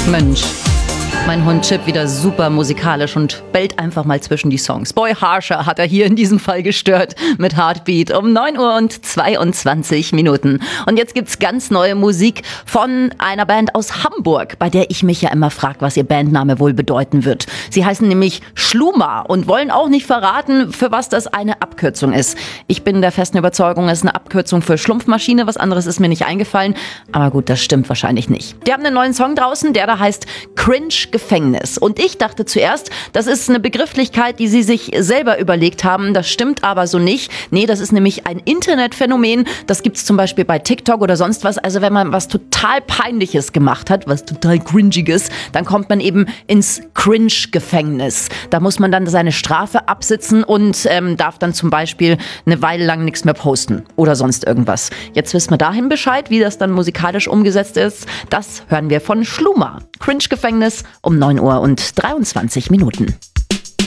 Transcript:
Mensch, mein Hund Chip wieder super musikalisch und bellt einfach mal zwischen die Songs. Boy Harsher hat er hier in diesem Fall gestört mit Heartbeat um 9:22 Und jetzt gibt's ganz neue Musik von einer Band aus Hamburg, bei der ich mich ja immer frage, was ihr Bandname wohl bedeuten wird. Sie heißen nämlich Schluma und wollen auch nicht verraten, für was das eine Abkürzung ist. Ich bin der festen Überzeugung, es ist eine Abkürzung für Schlumpfmaschine. Was anderes ist mir nicht eingefallen. Aber gut, das stimmt wahrscheinlich nicht. Die haben einen neuen Song draußen, der da heißt Cringe Gefängnis. Und ich dachte zuerst, das ist eine Begrifflichkeit, die sie sich selber überlegt haben. Das stimmt aber so nicht. Nee, das ist nämlich ein Internetphänomen. Das gibt's zum Beispiel bei TikTok oder sonst was. Also wenn man was total Peinliches gemacht hat, was total Cringiges, dann kommt man eben ins Cringe-Gefängnis. Da muss man dann seine Strafe absitzen und darf dann zum Beispiel eine Weile lang nichts mehr posten oder sonst irgendwas. Jetzt wissen wir dahin Bescheid, wie das dann musikalisch umgesetzt ist. Das hören wir von Schluma. Cringe-Gefängnis um 9:23 Uhr.